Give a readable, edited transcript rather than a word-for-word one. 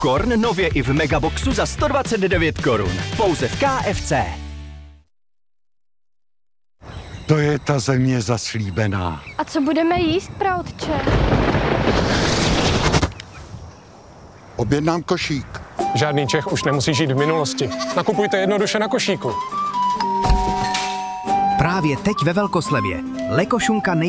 Popcorn nově i v Megaboxu za 129 korun. Pouze v KFC. To je ta země zaslíbená. A co budeme jíst, praotče? Objednám košík. Žádný Čech už nemusí žít v minulosti. Nakupujte jednoduše na košíku. Právě teď ve velkoslevě. Lekošunka